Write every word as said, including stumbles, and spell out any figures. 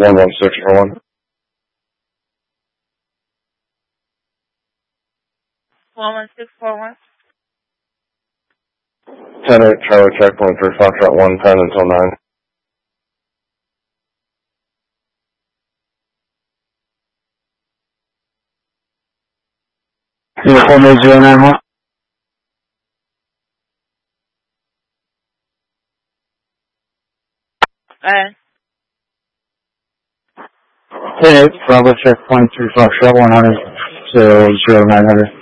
one one six four one. one one six four one. ten eight Charlie checkpoint for Foxtrot one ten until nine. Uniform eight zero nine one. Uh, ten eight Bravo checkpoint three Foxtrot one hundred to zero nine hundred.